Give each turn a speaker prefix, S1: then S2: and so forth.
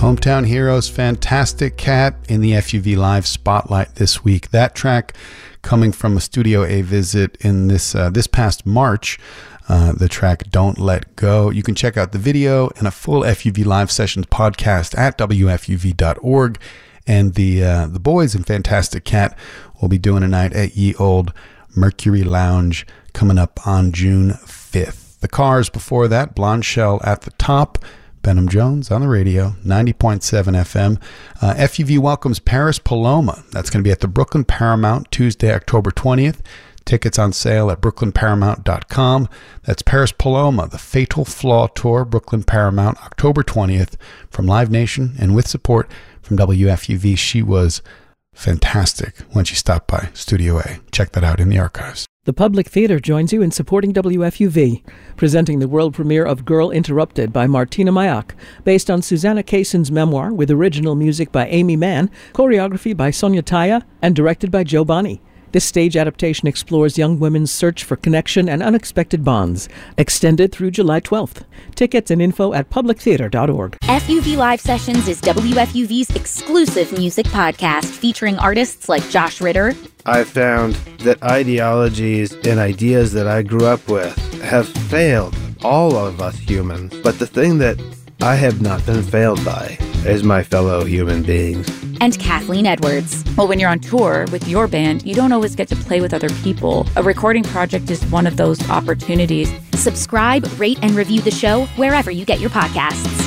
S1: Hometown Heroes, Fantastic Cat in the FUV Live Spotlight this week. That track coming from a Studio A visit in this past March. The track Don't Let Go. You can check out the video and a full FUV Live Sessions podcast at wfuv.org. And the boys in Fantastic Cat will be doing a night at Ye Old Mercury Lounge coming up on June 5th. The Cars before that, Blonde Shell at the top. Benham Jones on the radio, 90.7 FM. FUV welcomes Paris Paloma. That's going to be at the Brooklyn Paramount Tuesday, October 20th. Tickets on sale at brooklynparamount.com. That's Paris Paloma, the Fatal Flaw Tour, Brooklyn Paramount, October 20th, from Live Nation and with support from WFUV. She was fantastic when she stopped by Studio A. Check that out in the archives.
S2: The Public Theater joins you in supporting WFUV, presenting the world premiere of Girl Interrupted by Martina Mayak, based on Susanna Kayson's memoir with original music by Amy Mann, choreography by Sonia Taya, and directed by Joe Bonney. This stage adaptation explores young women's search for connection and unexpected bonds. Extended through July 12th. Tickets and info at publictheater.org.
S3: FUV Live Sessions is WFUV's exclusive music podcast featuring artists like Josh Ritter.
S4: I found that ideologies and ideas that I grew up with have failed all of us humans. But the thing that I have not been failed by is my fellow human beings.
S3: And Kathleen Edwards.
S5: Well, when you're on tour with your band, you don't always get to play with other people. A recording project is one of those opportunities.
S3: Subscribe, rate, and review the show wherever you get your podcasts.